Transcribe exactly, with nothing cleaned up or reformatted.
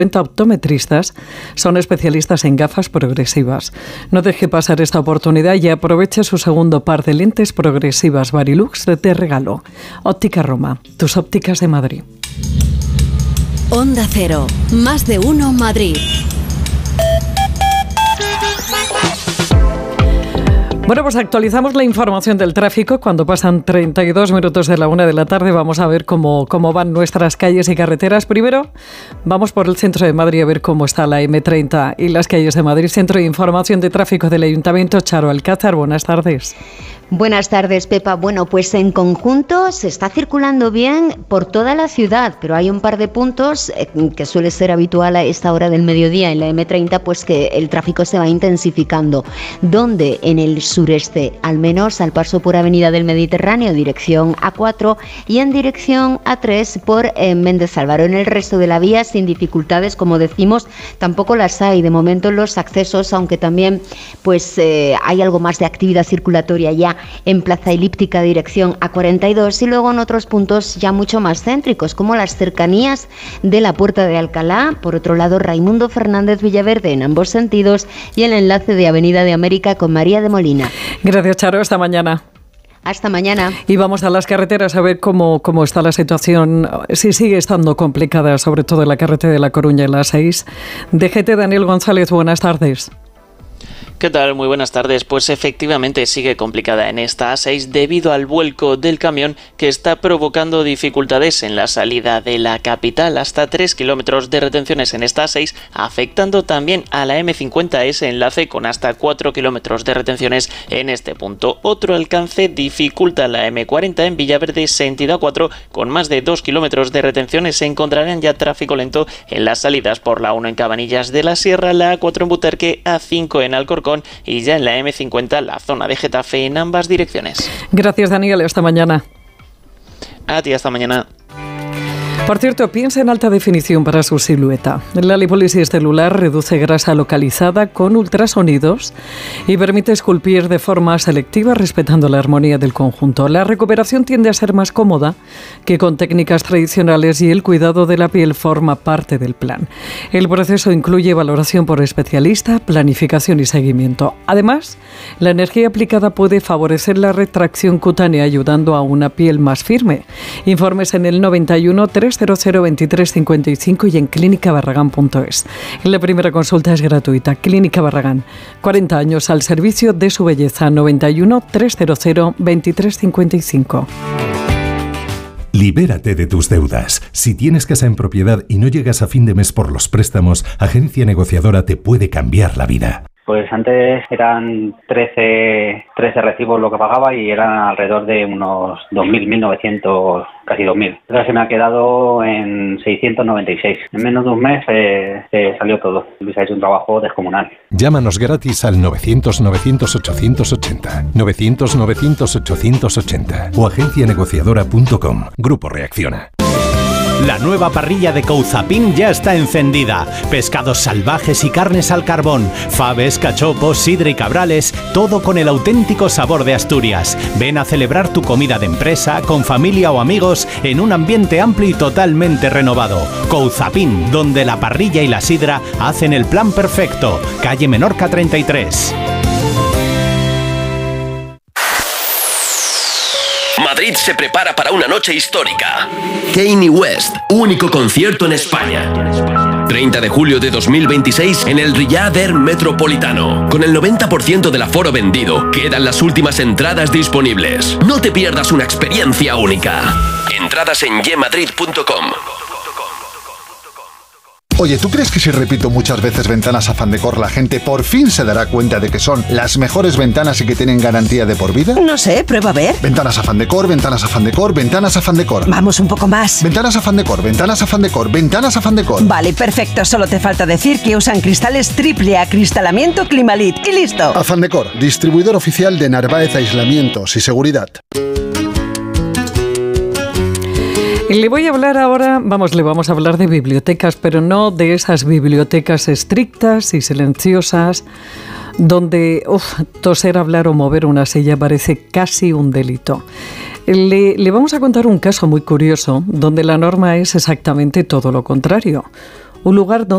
optometristas son especialistas en gafas progresivas. No deje pasar esta oportunidad y aproveche su segundo par de lentes progresivas Varilux de regalo. Óptica Roma, tus ópticas de Madrid. Onda Cero, más de uno Madrid. Bueno, pues actualizamos la información del tráfico. Cuando pasan treinta y dos minutos de la una de la tarde, vamos a ver cómo, cómo van nuestras calles y carreteras. Primero, vamos por el centro de Madrid a ver cómo está la eme treinta y las calles de Madrid. Centro de Información de Tráfico del Ayuntamiento, Charo Alcázar. Buenas tardes. Buenas tardes, Pepa. Bueno, pues en conjunto se está circulando bien por toda la ciudad, pero hay un par de puntos eh, que suele ser habitual a esta hora del mediodía en la eme treinta, pues que el tráfico se va intensificando. Donde en el sureste, al menos al paso por Avenida del Mediterráneo, dirección A cuatro, y en dirección A tres por eh, Méndez Álvaro. En el resto de la vía, sin dificultades, como decimos, tampoco las hay de momento en los accesos, aunque también pues eh, hay algo más de actividad circulatoria ya en Plaza Elíptica, dirección A cuarenta y dos, y luego en otros puntos ya mucho más céntricos, como las cercanías de la Puerta de Alcalá, por otro lado Raimundo Fernández Villaverde en ambos sentidos, y el enlace de Avenida de América con María de Molina. Gracias, Charo, hasta mañana. Hasta mañana. Y vamos a las carreteras a ver cómo, cómo está la situación, si sigue estando complicada, sobre todo en la carretera de La Coruña en la seis. D G T, Daniel González, buenas tardes. ¿Qué tal? Muy buenas tardes. Pues efectivamente sigue complicada en esta A seis debido al vuelco del camión que está provocando dificultades en la salida de la capital. Hasta tres kilómetros de retenciones en esta A seis, afectando también a la eme cincuenta, ese enlace con hasta cuatro kilómetros de retenciones en este punto. Otro alcance dificulta la eme cuarenta en Villaverde, sentido A cuatro, con más de dos kilómetros de retenciones. Se encontrarán ya tráfico lento en las salidas por la uno en Cabanillas de la Sierra, la A cuatro en Butarque, A cinco en Alcorcón, y ya en la eme cincuenta la zona de Getafe en ambas direcciones. Gracias, Daniel. Hasta mañana. A ti, hasta mañana. Por cierto, piensa en alta definición para su silueta. La lipólisis celular reduce grasa localizada con ultrasonidos y permite esculpir de forma selectiva respetando la armonía del conjunto. La recuperación tiende a ser más cómoda que con técnicas tradicionales y el cuidado de la piel forma parte del plan. El proceso incluye valoración por especialista, planificación y seguimiento. Además, la energía aplicada puede favorecer la retracción cutánea ayudando a una piel más firme. Informes en el noventa y uno, trescientos veintitrés cincuenta y cinco y en clínica barragán punto es. La primera consulta es gratuita. Clínica Barragán, cuarenta años al servicio de su belleza. Noventa y uno, trescientos veintitrés cincuenta y cinco. Libérate de tus deudas. Si tienes casa en propiedad y no llegas a fin de mes por los préstamos, Agencia Negociadora te puede cambiar la vida. Pues antes eran trece, trece recibos lo que pagaba y eran alrededor de unos dos mil, mil novecientos, casi dos mil. Ahora se me ha quedado en seiscientos noventa y seis. En menos de un mes eh, se salió todo. Luis ha hecho un trabajo descomunal. Llámanos gratis al novecientos, novecientos, ochocientos ochenta. novecientos, novecientos, ochocientos ochenta. O agencia negociadora punto com. Grupo Reacciona. La nueva parrilla de Couzapin ya está encendida. Pescados salvajes y carnes al carbón, faves, cachopos, sidra y cabrales, todo con el auténtico sabor de Asturias. Ven a celebrar tu comida de empresa, con familia o amigos, en un ambiente amplio y totalmente renovado. Couzapin, donde la parrilla y la sidra hacen el plan perfecto. Calle Menorca treinta y tres. Madrid se prepara para una noche histórica. Kanye West, único concierto en España. treinta de julio de dos mil veintiséis en el Riyadh Air Metropolitano. Con el noventa por ciento del aforo vendido, quedan las últimas entradas disponibles. No te pierdas una experiencia única. Entradas en ye madrid punto com. Oye, ¿tú crees que si repito muchas veces Ventanas Afán Decor la gente por fin se dará cuenta de que son las mejores ventanas y que tienen garantía de por vida? No sé, prueba a ver. Ventanas Afán Decor, Ventanas Afán Decor, Ventanas Afán Decor. Vamos un poco más. Ventanas Afán Decor, Ventanas Afán Decor, Ventanas Afán Decor. Vale, perfecto. Solo te falta decir que usan cristales triple acristalamiento Climalit y listo. Afán Decor, distribuidor oficial de Narváez Aislamientos y Seguridad. Le voy a hablar ahora, vamos, le vamos a hablar de bibliotecas, pero no de esas bibliotecas estrictas y silenciosas donde uf, toser, hablar o mover una silla parece casi un delito. Le, le vamos a contar un caso muy curioso donde la norma es exactamente todo lo contrario. Un lugar donde